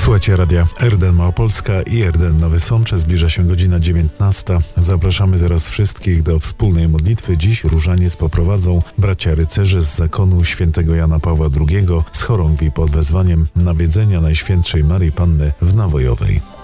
Słuchajcie radia RDN Małopolska i RDN Nowy Sącz. Zbliża się godzina 19. Zapraszamy zaraz wszystkich do wspólnej modlitwy. Dziś różaniec poprowadzą bracia rycerze z zakonu świętego Jana Pawła II z chorągwi pod wezwaniem Nawiedzenia Najświętszej Maryi Panny w Nawojowej.